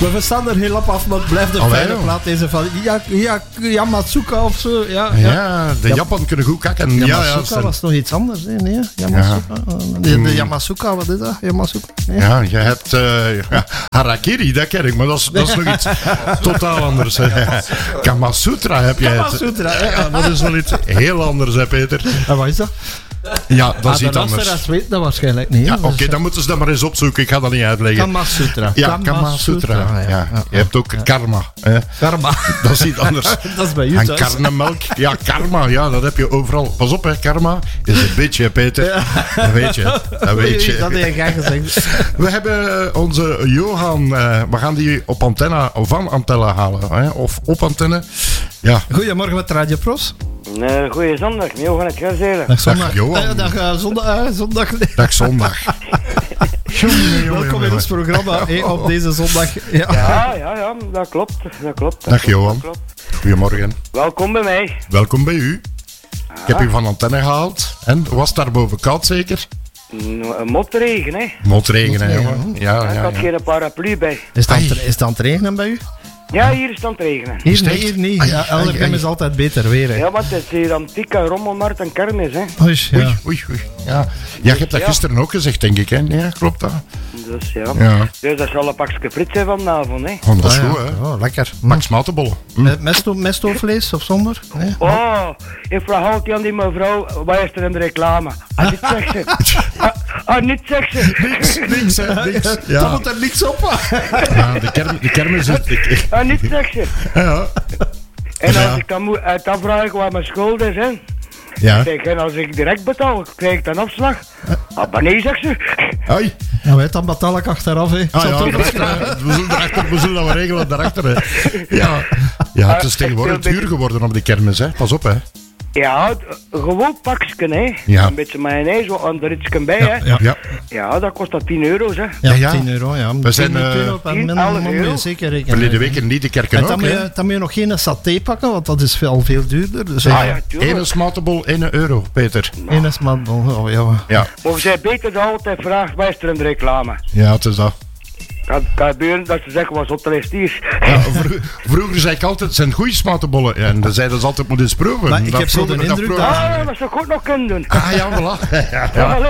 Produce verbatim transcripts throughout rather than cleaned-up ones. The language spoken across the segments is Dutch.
We verstaan er heel lap af, maar het blijft een Allee, fijne joh. plaat. Deze van ja, ja, Yamatsuka of zo. Ja, ja. Ja, de Ja. Japan kunnen goed kakken. Ja, Yamasuka ja, zijn- was nog iets anders, hè? Nee, Yamasuka. De, de Yamasuka, wat is dat? Yamasuka? Nee. Ja, je hebt uh, ja, Harakiri, dat ken ik, maar dat is, dat is nog iets totaal anders. Hè. Kamasutra heb je het. Kamasutra, hè? Ja, dat is wel iets heel anders, hè, Peter. En wat is dat? Ja, dat Ah, is de iets anders. luisteraars weten dat waarschijnlijk niet. hè? Ja, Dat oké, is- dan moeten ze dat maar eens opzoeken. Ik ga dat niet uitleggen. Kamasutra. Ja, Kamasutra. Ja, ja, ja. Je hebt ook karma. Hè. Karma. Dat is iets anders. Dat is bij u En thuis. karnemelk. Ja, karma. Ja, dat heb je overal. Pas op, hè. Karma is een beetje, Peter. Dat weet je. Dat weet je. Dat heb je graag gezegd. We hebben eh, onze Johan. Uh, we gaan die op antenne, of van antenne halen. Hè? Of op antenne. Ja. Goedemorgen met Radio Pros. Uh, goeie zondag, Mio van het Gerzelen. Dag zondag. Johan. Eh, dag uh, zondag. Uh, zondag. Dag zondag. Jongen, jongen, Welkom in jongen. ons programma eh, op deze zondag. Ja. Ja, ja, ja, dat klopt. Dat klopt. Dat Dag klopt, Johan. dat klopt. Goedemorgen. Welkom bij mij. Welkom bij u. Ik heb u van antenne gehaald. En was het daar boven koud zeker? Een motregen, hè. Motregen, hè, Motregen, jongen. Ja, Ik ja, had ja. geen paraplu bij. Is, het aan Ai. het, is het aan het regenen bij u? Ja, hier is het aan het regenen. Hier, Is het nee, echt? hier niet. Ai, Ja, ai, L F M ai. is altijd beter weer. Hè. Ja, maar het is hier antieke rommelmarkt en kermis, hè. Oei, ja. Oei, oei, oei. Ja. Ja, je hebt dat Ja. gisteren ook gezegd, denk ik, hè? Ja, klopt dat? Dus ja. Ja. Dus dat zal een pakje frit zijn vanavond, hè. Oh, dat is Ah, goed, ja. hè? Oh, lekker. Max Matenbollen. Hm. Met mesto, mesto vlees of zonder? Nee? Oh, ik vraag altijd aan die mevrouw, wat is er in de reclame? Ah, niet zegt ze. Ah, ah, niet zegt ze. Niks, niks, hè? Niks. Dan Ja, moet er niks op. ja de, kerm, de kermis is... ik- Ah, niet zegt ze. Ja. En als Ja. ik dan, moet, eh, dan vraag ik wat mijn schuld is, hè. Ja. Zeg, en als ik direct betaal, krijg ik dan afslag? Ah, maar nee, zegt ze. Hoi. Ja, weet, dan betaal ik achteraf. Hè. Ah, Zal ja, toch niet daarachter, hè. we zullen erachter, we zullen dat wel regelen daarachter. Hè. Ja. Ja, het is tegenwoordig duur geworden op de kermis, hè. Pas op, hè. Ja, d- gewoon pakje, hè. Ja. Een beetje mayonaise, wat en er iets bij, hè. Ja. Ja. Ja, dat kost dat tien euro's, hè. Ja, Ja, ja. tien euro. Ja. We zijn, tien, eh, tien op en tien, min- elf moet je euro. zeker rekenen. Verleden week in Liedekerken En ook, dan moet, hè. je, dan moet je nog geen saté pakken, want dat is veel, veel duurder. Dus Ah, ja, ja, tuurlijk. Ene smatebol, één euro, Peter. één is maar... Oh, ja. Ja. Of zij beter dan altijd vraagt, waar is er in de reclame? Ja, het is dat. Kan, kan gebeuren dat ze zeggen, wat zot er is hier. Ja, vro- vroeger zei ik altijd, het zijn goede smatenbollen. En dan zeiden ze altijd, moet eens proeven. Maar ik Dat heb zo proeven, de dat indruk proeven. Ah, dat zou ik ook nog kunnen doen. Ah, ja, voilà. Ja, Ja, allee.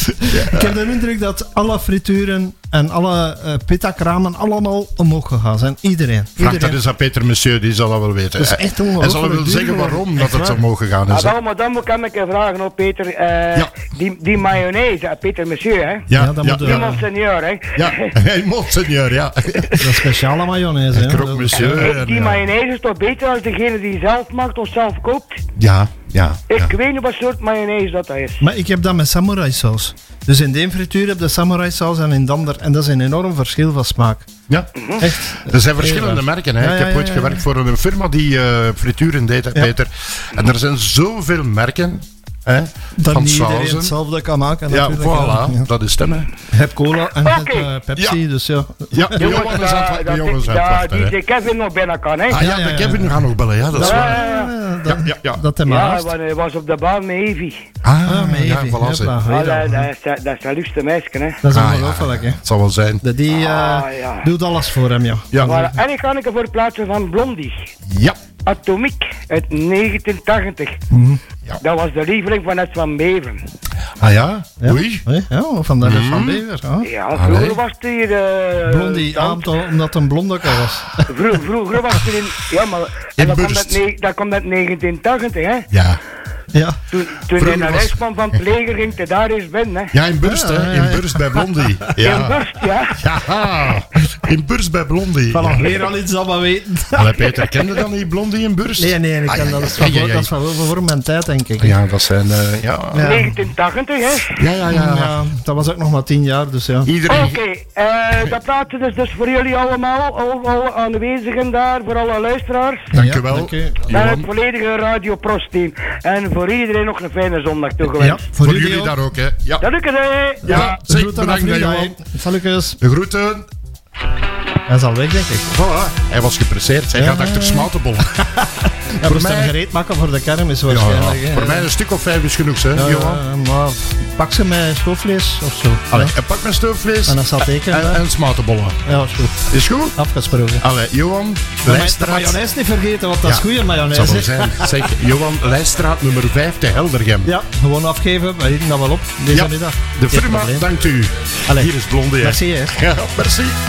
Ik heb de indruk dat alle frituren en alle uh, pita-kramen allemaal omhoog gegaan zijn. Iedereen. Vraag dat Iedereen. eens aan Peter Monsieur, die zal dat wel weten. Dat is echt ongelooflijk Hij zal wel duur zeggen geworden. waarom dat Echt het waar. zo mogen gaan Ah, is. hè. wel, maar dan moet ik hem een keer vragen, hoor, Peter. eh, Ja. die, die mayonaise, eh, Peter Monsieur, hè. Ja, Ja, dat ja, moet, Die Ja. monseigneur, hè. ja. Hey, monseigneur, ja. Dat is speciale mayonaise. hè. Croque Dat- monsieur. Hey, en die ja. mayonaise is toch beter als degene die zelf maakt of zelf koopt? Ja, ja. Ik ja. weet niet wat soort mayonaise dat is. Maar ik heb dat met samurai saus. Dus in de een frituur heb je samurai saus en in de ander. En dat is een enorm verschil van smaak. Ja. Echt. Er zijn verschillende Heel merken. Hè. Ja, ik ja, heb ja, ooit ja, gewerkt ja. voor een firma die eh frituren deed, hè, Ja. Peter. En er zijn zoveel merken hè, Dat van niet iedereen sauzen. hetzelfde kan maken. Ja, natuurlijk. voilà. Ja. Dat is stemmen. Je hebt cola en je hebt Oké. eh, Pepsi. Dus ja. Ja, de Jongens, jongens aan het dat- wa- de dat- jongens aan het dat wachten. hè. die Kevin nog binnen kan, hè? Ah ja, Ja, ja, de ja. Kevin gaat nog bellen, ja, dat is Ja, waar. ja, ja. Ja, dat, Ja, ja. dat hem Ja, haast. want hij was op de baan met Evie. Ah, Ah, met ja, Evie. voilà, ze. Hopla, Ah, weer dat, al. dat, is, dat is zijn liefste meisje, hè. Dat is Ah, ongelooflijk, hè. Het zal wel zijn. Dat die eh, Ah, ja. doet alles voor hem, ja. Ja, Maar, en ik ga een keer voor plaatsen van Blondie. ja. Atomiek uit negentien tachtig. Ja. Dat was de lieveling van Ed van Beveren. Ah ja? Ja. Oei. Hé, ja, van de rest van Bever. Ja. Ja, Allee. vroeger was het hier... eh, Blondie, dans- aantal, omdat het een blondeke was. Vro- vroeger was het in... Ja, maar... In En dat komt Burst. uit, ne- dat komt uit negentien tachtig, hè. Ja. Ja. Toen, toen hij Vroeger naar was- huis kwam van het leger, ging hij daar eens binnen, hè. Ja, in Burst, Ja, hè. ja, ja. In Burst bij Blondie. In Ja. Burst, ja. Ja. In Burst bij Blondie. Vanaf weer al iets dat we weten. Allee, Peter, kende dan niet Blondie in Burst? Nee, nee, ik Ah, ken ja, dat. ja, is van ja, voor- ja, Dat is van voor voor mijn tijd, denk ik. Ja, dat zijn... eh, ja. Ja. negentien tachtig, hè. Ja, ja, ja. Ja, dat was ook nog maar tien jaar, dus ja. Iedereen... Oké, eh, dat praten dus, dus voor jullie allemaal, al- alle aanwezigen daar, voor alle luisteraars. Dank Ja, u wel. dank u. En het Johan. volledige Radio Pros team. En voor iedereen nog een fijne zondag Ja, toegewenst. Voor jullie jullie ook. daar ook, hè. Ja. Dat lukt het, hè. Ja, De zeker. groeten aan Bedankt, hè, Frida, Johan. hè. Salutjes. De groeten. Hij is al weg, denk ik. Voilà. Hij was gepresseerd. Hij Ja, gaat achter ja. smatenbollen. Hij moest mij- hem gereed maken voor de kermis Ja, waarschijnlijk. ja. hè. Voor mij een stuk of vijf is genoeg, hè, Ja, Johan. ja, maar pak ze met stoofvlees of zo. Allee, Ja. en pak mijn stoofvlees En een satéken, en, hè. en smatenbollen. Ja, is goed. Is goed? Afgesproken. Allee, Johan, Maar de Lijstraat. mayonaise niet vergeten, want dat is Ja, goede Zal mayonaise. wel zijn. Zeg, Johan, Lijstraat nummer vijf te Heldergem. Ja, gewoon afgeven. We eten dat wel op deze Ja, middag. de Geen firma probleem. dankt u. Allee. Hier is Blondie. hè. Merci, hè. Ja, merci.